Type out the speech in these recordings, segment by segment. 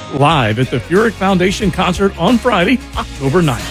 live at the Furyk Foundation concert on Friday, October 9th.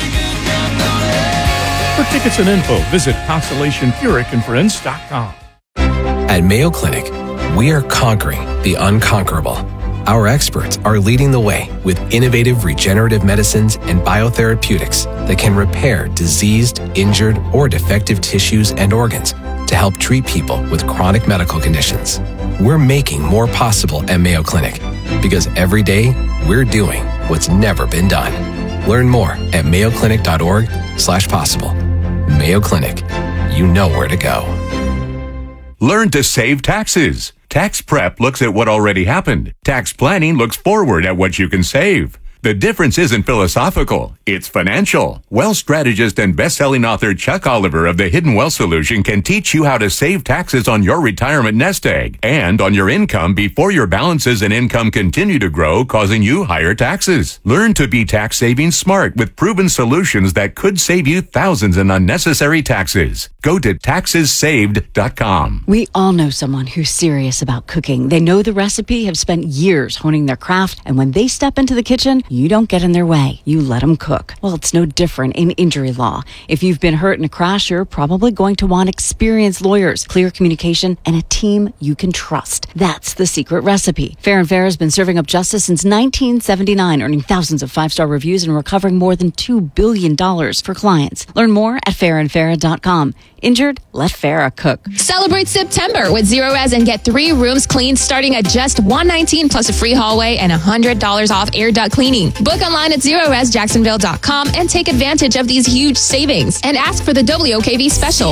For tickets and info, visit ConstellationFurykandFriends.com. At Mayo Clinic, we are conquering the unconquerable. Our experts are leading the way with innovative regenerative medicines and biotherapeutics that can repair diseased, injured, or defective tissues and organs to help treat people with chronic medical conditions. We're making more possible at Mayo Clinic because every day we're doing what's never been done. Learn more at mayoclinic.org/possible. Mayo Clinic, you know where to go. Learn to save taxes. Tax prep looks at what already happened. Tax planning looks forward at what you can save. The difference isn't philosophical, it's financial. Wealth strategist and best-selling author Chuck Oliver of The Hidden Wealth Solution can teach you how to save taxes on your retirement nest egg and on your income before your balances and income continue to grow, causing you higher taxes. Learn to be tax saving smart with proven solutions that could save you thousands in unnecessary taxes. Go to taxessaved.com. We all know someone who's serious about cooking. They know the recipe, have spent years honing their craft, and when they step into the kitchen, you don't get in their way. You let them cook. Well, it's no different in injury law. If you've been hurt in a crash, you're probably going to want experienced lawyers, clear communication, and a team you can trust. That's the secret recipe. Fair and Fair has been serving up justice since 1979, earning thousands of five-star reviews and recovering more than $2 billion for clients. Learn more at fairandfarah.com. Injured? Let Farah cook. Celebrate September with Zero Res and get 3 rooms cleaned starting at just $119 plus a free hallway and $100 off air duct cleaning. Book online at ZeroResJacksonville.com and take advantage of these huge savings and ask for the WOKV special.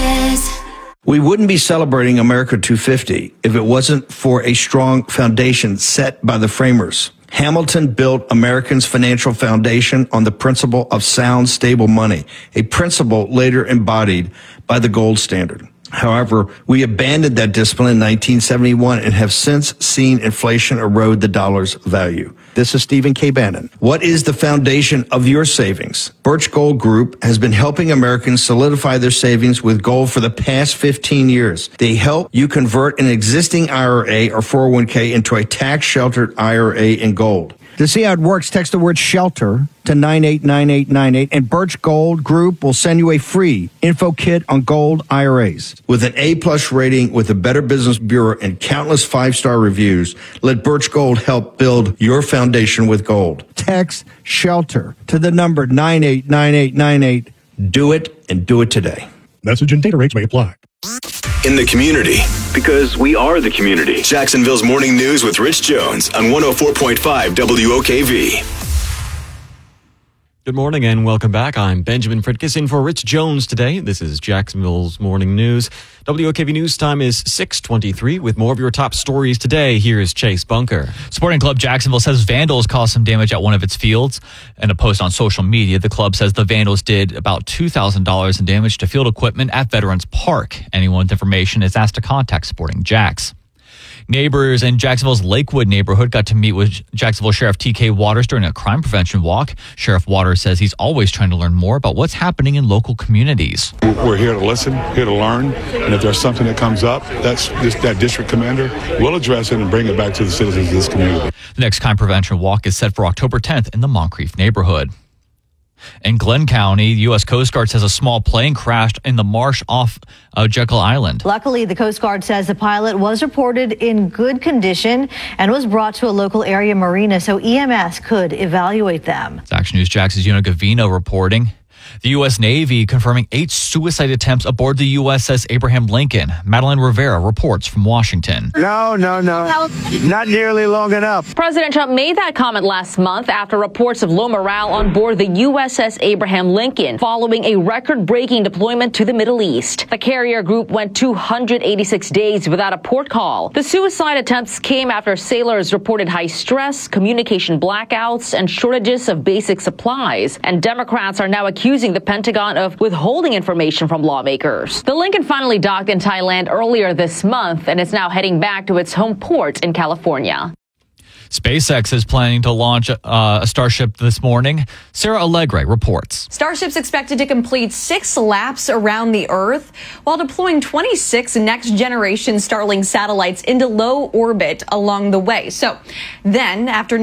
We wouldn't be celebrating America 250 if it wasn't for a strong foundation set by the framers. Hamilton built Americans' financial foundation on the principle of sound, stable money, a principle later embodied by the gold standard. However, we abandoned that discipline in 1971 and have since seen inflation erode the dollar's value. This is Stephen K. Bannon. What is the foundation of your savings? Birch Gold Group has been helping Americans solidify their savings with gold for the past 15 years. They help you convert an existing IRA or 401k into a tax-sheltered IRA in gold. To see how it works, text the word SHELTER to 989898, and Birch Gold Group will send you a free info kit on gold IRAs. With an A-plus rating with the Better Business Bureau and countless 5-star reviews, let Birch Gold help build your foundation with gold. Text SHELTER to the number 989898. Do it, and do it today. Message and data rates may apply. In the community, because we are the community. Jacksonville's Morning News with Rich Jones on 104.5 WOKV. Good morning and welcome back. I'm Benjamin Fritkus in for Rich Jones today. This is Jacksonville's Morning News. WOKV News time is 6:23 with more of your top stories today. Here's Chase Bunker. Sporting Club Jacksonville says vandals caused some damage at one of its fields. In a post on social media, the club says the vandals did about $2,000 in damage to field equipment at Veterans Park. Anyone with information is asked to contact Sporting Jacks. Neighbors in Jacksonville's Lakewood neighborhood got to meet with Jacksonville Sheriff T.K. Waters during a crime prevention walk. Sheriff Waters says he's always trying to learn more about what's happening in local communities. We're here to listen, here to learn, and if there's something that comes up, that district commander will address it and bring it back to the citizens of this community. The next crime prevention walk is set for October 10th in the Moncrief neighborhood. In Glenn County, the U.S. Coast Guard says a small plane crashed in the marsh off Jekyll Island. Luckily, the Coast Guard says the pilot was reported in good condition and was brought to a local area marina so EMS could evaluate them. It's Action News Jax's Yuna Gavino reporting. The U.S. Navy confirming 8 suicide attempts aboard the USS Abraham Lincoln. Madeline Rivera reports from Washington. No. Not nearly long enough. President Trump made that comment last month after reports of low morale on board the USS Abraham Lincoln following a record-breaking deployment to the Middle East. The carrier group went 286 days without a port call. The suicide attempts came after sailors reported high stress, communication blackouts, and shortages of basic supplies. And Democrats are now accusing the Pentagon of withholding information from lawmakers. The Lincoln finally docked in Thailand earlier this month and is now heading back to its home port in California. SpaceX is planning to launch a Starship this morning. Sarah Allegre reports. Starship's expected to complete 6 laps around the Earth while deploying 26 next-generation Starlink satellites into low orbit along the way. So then, after